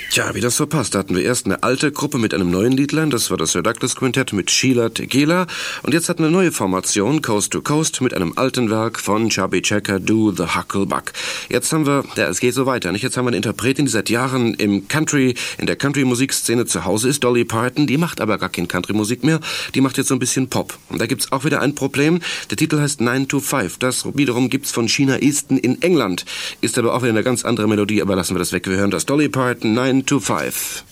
Tja, wie das so passt, da hatten wir erst eine alte Gruppe mit einem neuen Liedlein, das war das Sir Douglas Quintett mit Sheila Tequila, und jetzt hatten wir eine neue Formation, Coast to Coast, mit einem alten Werk von Chubby Checker, Do the Hucklebuck. Jetzt haben wir, es geht so weiter, nicht? Jetzt haben wir eine Interpretin, die seit Jahren in der Country-Musikszene zu Hause ist, Dolly Parton, die macht aber gar keine Country-Musik mehr, die macht jetzt so ein bisschen Pop. Und da gibt's auch wieder ein Problem, der Titel heißt 9 to 5, das wiederum gibt's von Sheena Easton in England, ist aber auch wieder eine ganz andere Melodie, aber lassen wir das weg, wir hören das Dolly Parton 9 to 5.